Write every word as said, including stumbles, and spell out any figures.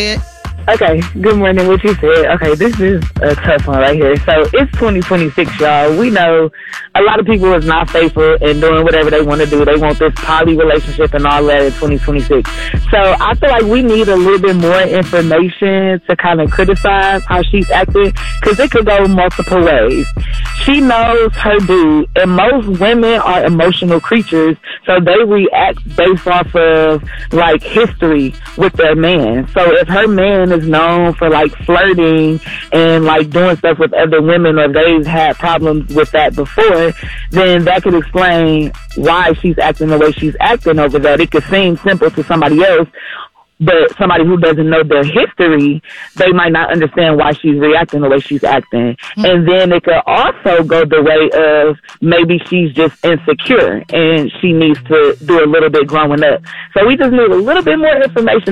Okay, good morning. What you said. Okay, this is a tough one right here. So it's twenty twenty-six, y'all. We know a lot of people is not faithful and doing whatever they want to do. They want this poly relationship and all that in twenty twenty-six. So I feel like we need a little bit more information to kind of criticize how she's acting, because it could go multiple ways. She knows her dude, and most women are emotional creatures, so they react based off of like history with their man. So if her man is known for like flirting and like doing stuff with other women, or they've had problems with that before, then that could explain why she's acting the way she's acting over that. It could seem simple to somebody else, but somebody who doesn't know their history, they might not understand why she's reacting the way she's acting. Mm-hmm. And then it could also go the way of maybe she's just insecure and she needs to do a little bit growing up. So we just need a little bit more information